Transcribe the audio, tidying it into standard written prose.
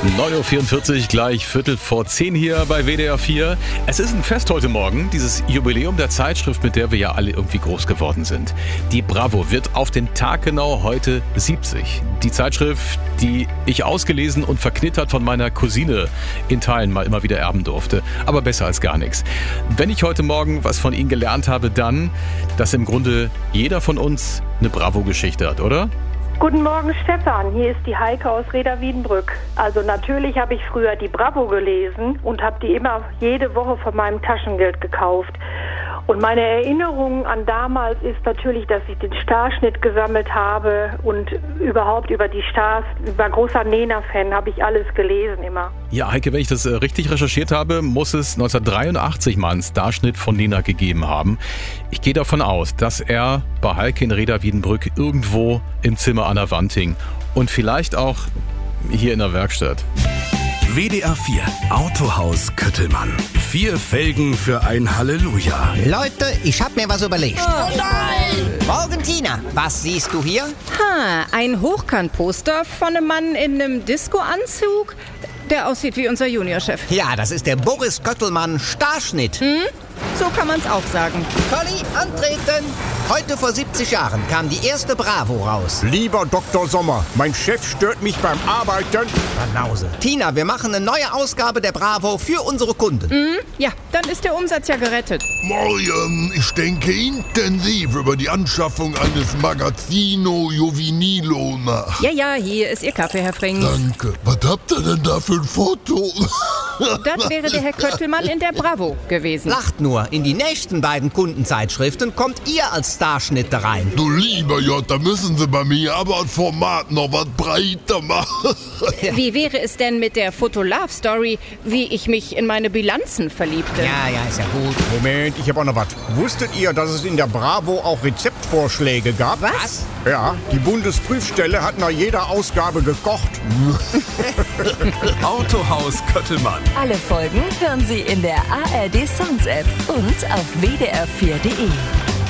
9.44 Uhr, gleich 9:45 hier bei WDR 4. Es ist ein Fest heute Morgen, dieses Jubiläum der Zeitschrift, mit der wir ja alle irgendwie groß geworden sind. Die Bravo wird auf den Tag genau heute 70. Die Zeitschrift, die ich ausgelesen und verknittert von meiner Cousine in Teilen mal immer wieder erben durfte. Aber besser als gar nichts. Wenn ich heute Morgen was von Ihnen gelernt habe, dann, dass im Grunde jeder von uns eine Bravo-Geschichte hat, oder? Guten Morgen, Stefan. Hier ist die Heike aus Reda-Wiedenbrück. Also natürlich habe ich früher die Bravo gelesen und habe die immer jede Woche von meinem Taschengeld gekauft. Und meine Erinnerung an damals ist natürlich, dass ich den Starschnitt gesammelt habe und überhaupt über die Stars, ich war großer Nena-Fan, habe ich alles gelesen immer. Ja, Heike, wenn ich das richtig recherchiert habe, muss es 1983 mal einen Starschnitt von Nena gegeben haben. Ich gehe davon aus, dass er bei Heike in Reda-Wiedenbrück irgendwo im Zimmer an der Wand hing und vielleicht auch hier in der Werkstatt. WDR 4 Autohaus Köttelmann. 4 Felgen für ein Halleluja. Leute, ich hab mir was überlegt. Oh nein! Morgen, Tina. Was siehst du hier? Ein Hochkantposter von einem Mann in einem Disco-Anzug, der aussieht wie unser Juniorchef. Ja, das ist der Boris Köttelmann Starschnitt. So kann man's auch sagen. Conny, antreten! Heute vor 70 Jahren kam die erste Bravo raus. Lieber Dr. Sommer, mein Chef stört mich beim Arbeiten. Banause. Tina, wir machen eine neue Ausgabe der Bravo für unsere Kunden. Ja, dann ist der Umsatz ja gerettet. Morgen, ich denke intensiv über die Anschaffung eines Magazino Jovinilo nach. Ja, hier ist Ihr Kaffee, Herr Frings. Danke. Was habt ihr denn da für ein Foto? Das wäre der Herr Köttelmann in der Bravo gewesen. Lacht nur, in die nächsten beiden Kundenzeitschriften kommt ihr als Starschnitt rein. Du lieber J, da müssen sie bei mir aber das Format noch was breiter machen. Wie wäre es denn mit der Foto-Love-Story, wie ich mich in meine Bilanzen verliebte? Ja, ist ja gut. Moment, ich habe auch noch was. Wusstet ihr, dass es in der Bravo auch Rezeptvorschläge gab? Was? Ja, die Bundesprüfstelle hat nach jeder Ausgabe gekocht. Autohaus Köttelmann. Alle Folgen hören Sie in der ARD Songs App und auf wdr4.de.